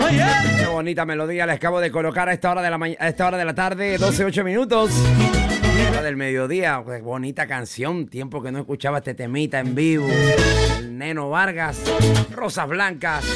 Qué bonita melodía, les acabo de colocar a esta hora de a esta hora de la tarde, 12:08 minutos. Hora del mediodía, qué bonita canción. Tiempo que no escuchaba este temita en vivo. El Neno Vargas, Rosas Blancas.